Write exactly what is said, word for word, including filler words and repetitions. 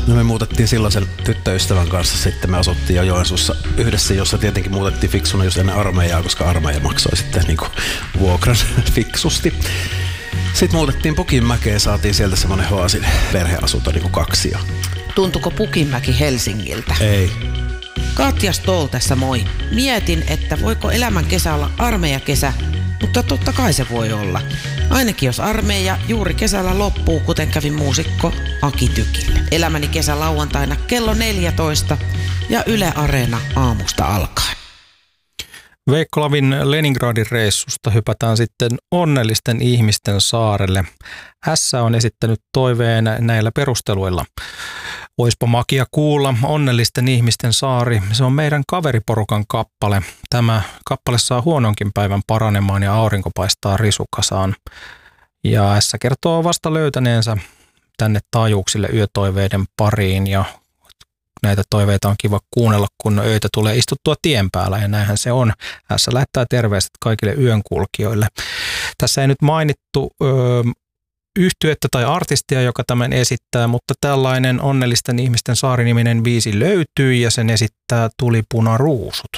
No me muutettiin silloin sen tyttöystävän kanssa, sitten me asuttiin jo Joensuussa yhdessä, jossa tietenkin muutettiin fiksuna just ennen armeijaa, koska armeija maksoi sitten niinku vuokran fiksusti. Sitten muutettiin Pukinmäkeen, saatiin sieltä semmonen Hoasin perheasunto niinku kaksi. Ja... Tuntuko Pukinmäki Helsingiltä? Ei. Katja Stoll tässä moi. Mietin, että voiko elämän kesä olla armeijakesä, mutta totta kai se voi olla. Ainakin jos armeija juuri kesällä loppuu, kuten kävi muusikko Aki Tykille. Elämäni kesä lauantaina kello neljätoista ja Yle Areena aamusta alkaen. Veikko Lavin Leningradin reissusta hypätään sitten onnellisten ihmisten saarelle. S on esittänyt toiveen näillä perusteluilla. Oispa makia kuulla, onnellisten ihmisten saari. Se on meidän kaveriporukan kappale. Tämä kappale saa huononkin päivän paranemaan ja aurinko paistaa risukasaan. Ja S kertoo vasta löytäneensä tänne taajuuksille yötoiveiden pariin ja näitä toiveita on kiva kuunnella, kun öitä tulee istuttua tien päällä ja näinhän se on. S lähettää terveiset kaikille yönkulkijoille. Tässä ei nyt mainittu ö, yhtyettä tai artistia, joka tämän esittää, mutta tällainen onnellisten ihmisten saariniminen biisi löytyy ja sen esittää Tulipuna Ruusut.